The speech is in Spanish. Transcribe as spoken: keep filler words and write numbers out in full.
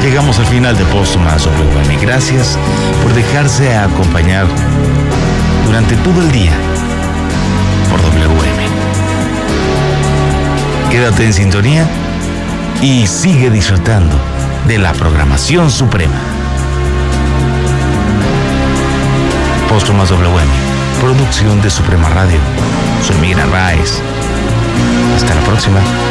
Llegamos al final de Póstumas W M. Gracias por dejarse acompañar durante todo el día por W M. Quédate en sintonía y sigue disfrutando de la programación suprema. Póstumas W M, producción de Suprema Radio. Soy Miguel Arraez. Hasta la próxima.